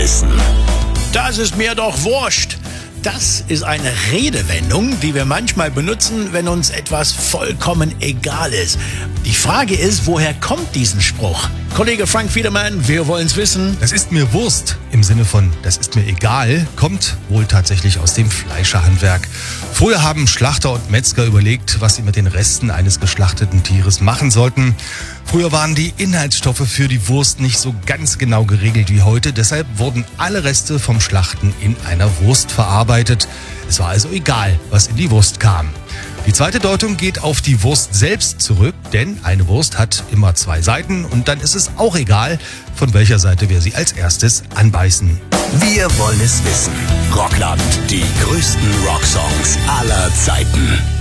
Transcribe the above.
wissen. Das ist mir doch wurscht. Das ist eine Redewendung, die wir manchmal benutzen, wenn uns etwas vollkommen egal ist. Die Frage ist, woher kommt diesen Spruch? Kollege Frank Fiedermann, wir wollen's wissen. Das ist mir Wurst im Sinne von das ist mir egal, kommt wohl tatsächlich aus dem Fleischerhandwerk. Früher haben Schlachter und Metzger überlegt, was sie mit den Resten eines geschlachteten Tieres machen sollten. Früher waren die Inhaltsstoffe für die Wurst nicht so ganz genau geregelt wie heute. Deshalb wurden alle Reste vom Schlachten in einer Wurst verarbeitet. Es war also egal, was in die Wurst kam. Die zweite Deutung geht auf die Wurst selbst zurück, denn eine Wurst hat immer zwei Seiten und dann ist es auch egal, von welcher Seite wir sie als erstes anbeißen. Wir wollen es wissen. Rockland, die größten Rocksongs aller Zeiten.